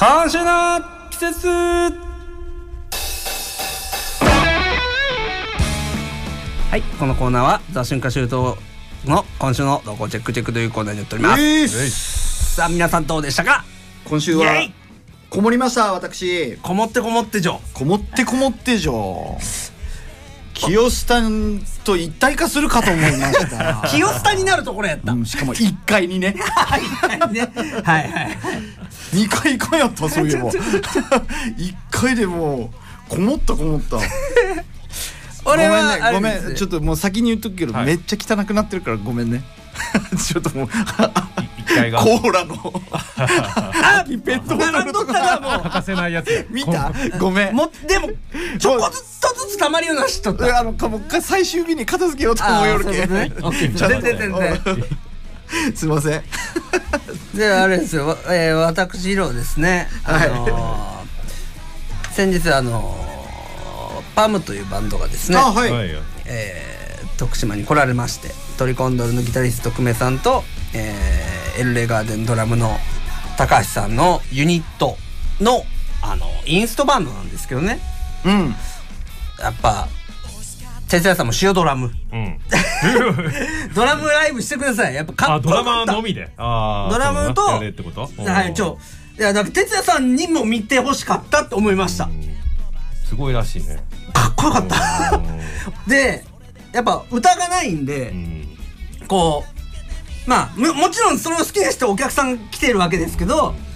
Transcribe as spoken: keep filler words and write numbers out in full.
今週の季節。はい、このコーナーはザ・春夏秋冬の今週の動向チェックチェックというコーナーになっております、えー、さあ皆さんどうでしたか。 今週はこもりました。私こもってこもってじょこもってこもってじょ清須谷と一体化するかと思いました清須谷になるところやった、 うん、しかもいっかいにねはいはいねはいはいにかいかやった。そういえばいっかいでもうこもったこもった俺はごめんね、ごめん、ちょっともう先に言っとくけど、はい、めっちゃ汚くなってるからごめんねちょっともう一回がコーラのあペットボトルとかもう欠かせないやつ見た。ごめん。 もでもちょこっとずつたまりをなしとったあのかも最終日に片付けようと思うよるけ全然全然すいませんであれですよ、えー、私ヒロですね、あのーはい、先日あのーパムというバンドがですね、 あ、はい、 えー、徳島に来られまして、トリコンドルのギタリスト久米さんと、えー、エルレガーデンドラムの高橋さんのユニットのあのインストバンドなんですけどね、 うん、 やっぱ哲也さんも塩ドラム、うん、ドラムライブしてください。やっぱかっこよかった。 あ、ドラマのみで、あドラムとやれってこと？ はいちょいやだから哲也さんにも見てほしかったって思いました。 すごいらしいね。 かっこよかったでやっぱ歌がないんで、うん、こうまあ も, もちろんそれを好きな人お客さん来てるわけですけど、